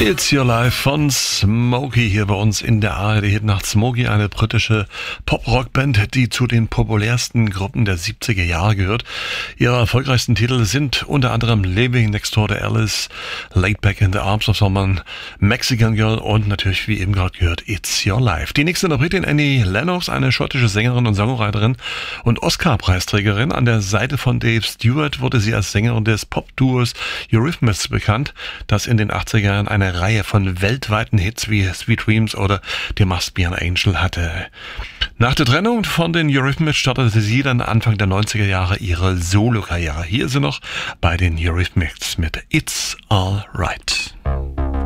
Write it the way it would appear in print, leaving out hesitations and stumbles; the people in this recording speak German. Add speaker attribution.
Speaker 1: It's Your Life von Smokey hier bei uns in der ARD Hitnacht. Smokey, eine britische Pop-Rock-Band, die zu den populärsten Gruppen der 70er Jahre gehört. Ihre erfolgreichsten Titel sind unter anderem Living Next Door to Alice, Laid Back in the Arms of Someone, Mexican Girl und natürlich, wie eben gerade gehört, It's Your Life. Die nächste Interpretin Annie Lennox, eine schottische Sängerin und Songwriterin und Oscar-Preisträgerin. An der Seite von Dave Stewart wurde sie als Sängerin des Pop-Duos Eurythmics bekannt, das in den 80er Jahren eine Reihe von weltweiten Hits wie Sweet Dreams oder There Must Be an Angel hatte. Nach der Trennung von den Eurythmics startete sie dann Anfang der 90er Jahre ihre Solo-Karriere. Hier ist sie noch bei den Eurythmics mit It's All Right.